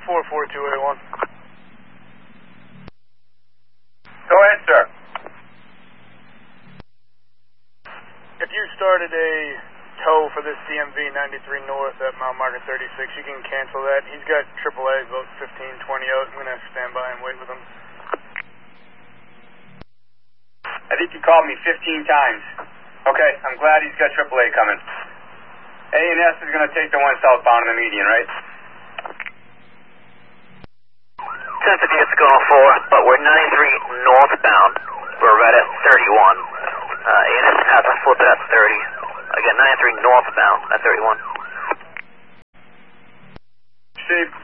44281. Go ahead, sir. If you started a tow for this DMV 93 North at mile marker 36, you can cancel that. He's got AAA, about 1520 out. I'm going to stand by and wait with him. I think you called me 15 times. Okay, I'm glad he's got AAA coming. A&S is going to take the one southbound in the median, right? Sensitive it's going 4, but we're 93 northbound. We're right at 31. A&S has to flip it at 30. Again, 93 northbound at 31. Steve.